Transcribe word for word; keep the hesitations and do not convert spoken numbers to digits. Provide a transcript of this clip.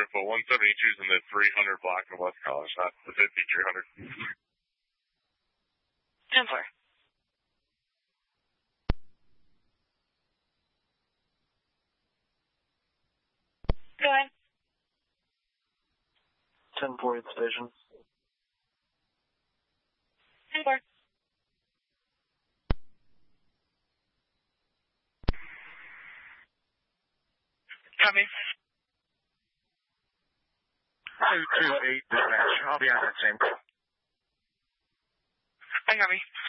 info. one seventy-two's in the three hundred block of West College, not the fifty-three hundred. ten four. Go ahead. ten four at the station. ten four. Copy. two two eight dispatch. I'll be on that same call. I copy.